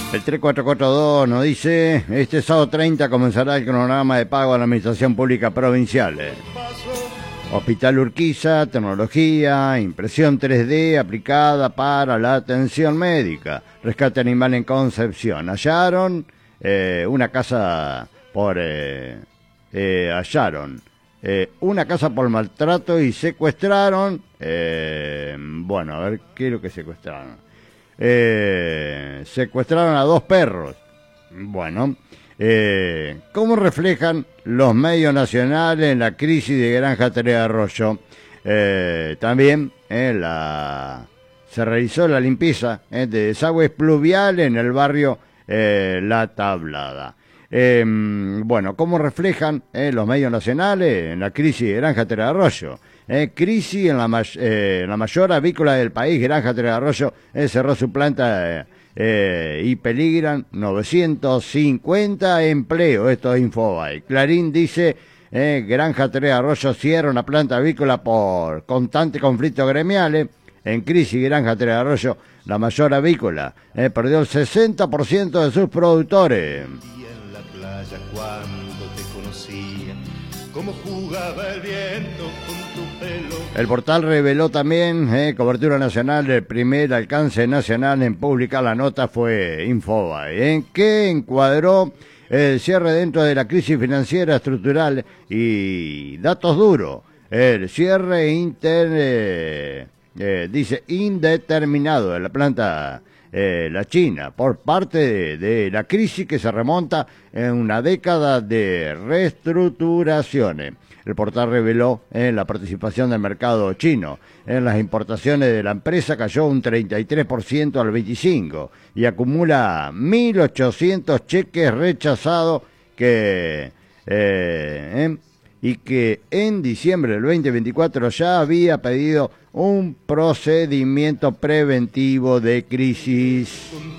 El 3442 nos dice, este sábado 30 comenzará el cronograma de pago a la Administración Pública Provincial. Hospital Urquiza, tecnología, impresión 3D aplicada para la atención médica. Rescate animal en Concepción. Hallaron una casa por una casa por maltrato y secuestraron. Bueno, a ver qué es lo que secuestraron. Secuestraron a 2 perros. Bueno, ¿cómo reflejan los medios nacionales en la crisis de Granja Tres Arroyos? También se realizó la limpieza de desagües pluviales en el barrio La Tablada. Bueno, ¿cómo reflejan los medios nacionales en la crisis de Granja Tres Arroyos? Crisis en la mayor avícola del país. Granja Tres Arroyos cerró su planta y peligran 950 empleos. Esto es Infobae. Clarín dice, Granja Tres Arroyos cierra una planta avícola por constantes conflictos gremiales. En crisis Granja Tres Arroyos, la mayor avícola, perdió el 60% de sus productores. Cuando te conocía, cómo jugaba el viento con tu pelo. El portal reveló también cobertura nacional del primer alcance nacional en publicar la nota fue Infobae, en que encuadró el cierre dentro de la crisis financiera estructural y datos duros. El cierre dice indeterminado de la planta la China, por parte de la crisis que se remonta en una década de reestructuraciones. El portal reveló la participación del mercado chino. En las importaciones de la empresa cayó un 33% al 25% y acumula 1.800 cheques rechazados y que en diciembre del 2024 ya había pedido un procedimiento preventivo de crisis.